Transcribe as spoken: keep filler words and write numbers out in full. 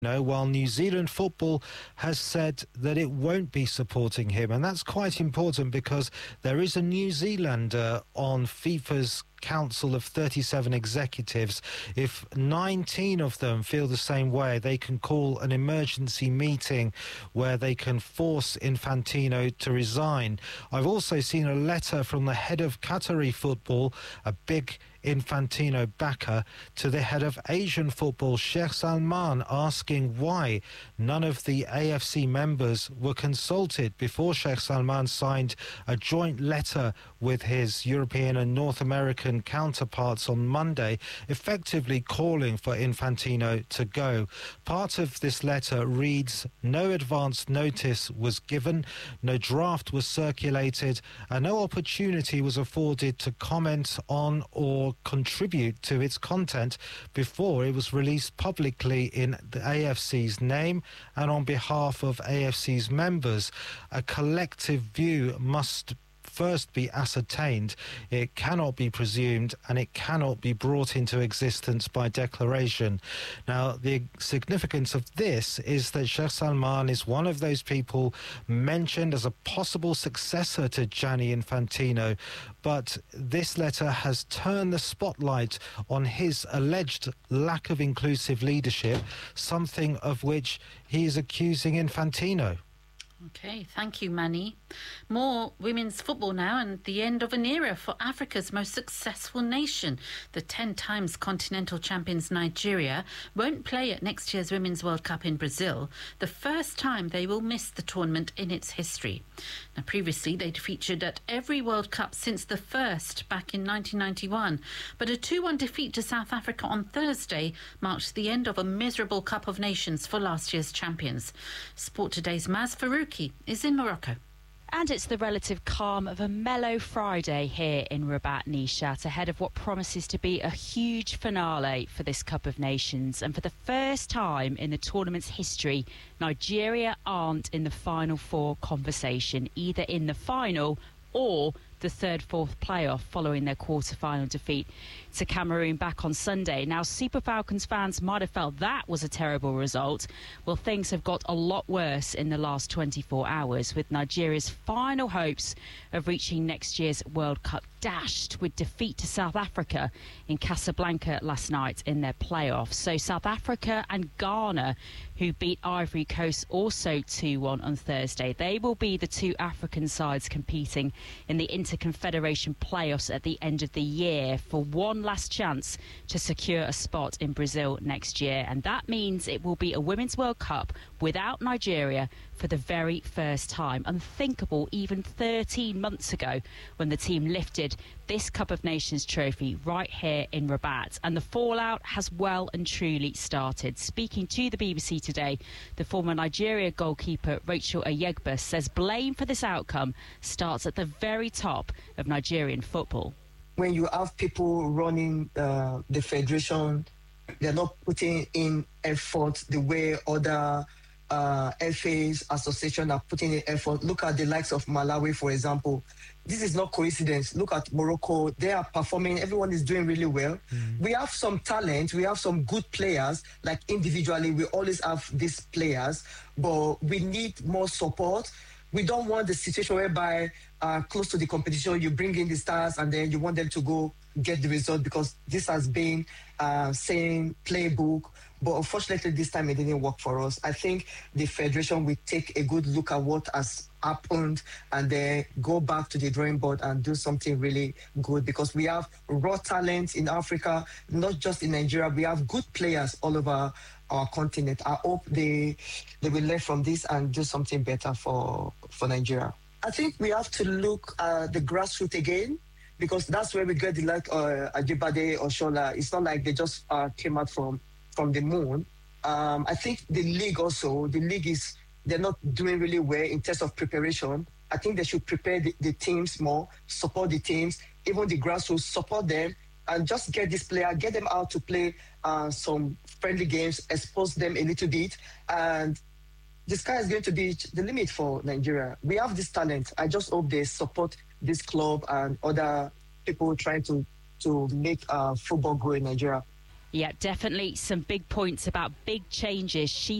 No, while New Zealand football has said that it won't be supporting him. And that's quite important because there is a New Zealander on FIFA's Council of thirty-seven executives. If nineteen of them feel the same way, they can call an emergency meeting where they can force Infantino to resign. I've also seen a letter from the head of Qatari football, a big Infantino backer, to the head of Asian football, Sheikh Salman, asking why none of the A F C members were consulted before Sheikh Salman signed a joint letter with his European and North American counterparts on Monday, effectively calling for Infantino to go. Part of this letter reads, no advance notice was given, no draft was circulated, and no opportunity was afforded to comment on or contribute to its content before it was released publicly in the A F C's name and on behalf of A F C's members. A collective view must first be ascertained. It cannot be presumed and it cannot be brought into existence by declaration. Now, the significance of this is that Sheikh Salman is one of those people mentioned as a possible successor to Gianni Infantino, but this letter has turned the spotlight on his alleged lack of inclusive leadership, something of which he is accusing Infantino. Okay, thank you, Manny. More women's football now, and the end of an era for Africa's most successful nation. The ten times continental champions Nigeria won't play at next year's Women's World Cup in Brazil, the first time they will miss the tournament in its history. Now, previously, they'd featured at every World Cup since the first back in nineteen ninety-one, but a two one defeat to South Africa on Thursday marked the end of a miserable Cup of Nations for last year's champions. Sport Today's Maz Farouki is in Morocco. And it's the relative calm of a mellow Friday here in Rabat Nishat, ahead of what promises to be a huge finale for this Cup of Nations. And for the first time in the tournament's history, Nigeria aren't in the Final Four conversation, either in the final or the third, fourth playoff following their quarter-final defeat to Cameroon back on Sunday. Now, Super Falcons fans might have felt that was a terrible result. Well, things have got a lot worse in the last twenty-four hours, with Nigeria's final hopes of reaching next year's World Cup dashed with defeat to South Africa in Casablanca last night in their playoffs. So South Africa and Ghana, who beat Ivory Coast also two one on Thursday, they will be the two African sides competing in the Inter-Confederation playoffs at the end of the year for one last chance to secure a spot in Brazil next year. And that means it will be a Women's World Cup without Nigeria for the very first time. Unthinkable even thirteen months ago when the team lifted this Cup of Nations trophy right here in Rabat. And the fallout has well and truly started. Speaking to the B B C today, the former Nigeria goalkeeper Rachel Ayegba says blame for this outcome starts at the very top of Nigerian football. When you have people running uh, the federation, they're not putting in effort the way other uh, F As, association are putting in effort. Look at the likes of Malawi, for example. This is not coincidence. Look at Morocco. They are performing. Everyone is doing really well. Mm. We have some talent. We have some good players. Like individually, we always have these players, but we need more support. We don't want the situation whereby uh, close to the competition, you bring in the stars and then you want them to go get the result, because this has been uh, same playbook. But unfortunately, this time it didn't work for us. I think the federation will take a good look at what has happened and then go back to the drawing board and do something really good, because we have raw talent in Africa, not just in Nigeria. We have good players all over our continent. I hope they they will learn from this and do something better for, for Nigeria. I think we have to look at the grassroots again, because that's where we get the like uh, Ajibade or Shola. It's not like they just uh, came out from, from the moon. Um, I think the league also, the league is, they're not doing really well in terms of preparation. I think they should prepare the, the teams more, support the teams, even the grassroots, support them, and just get this player, get them out to play uh, some friendly games, expose them a little bit, and the sky is going to be the limit for Nigeria. We have this talent. I just hope they support this club and other people trying to, to make uh, football grow in Nigeria. Yeah, definitely some big points about big changes. She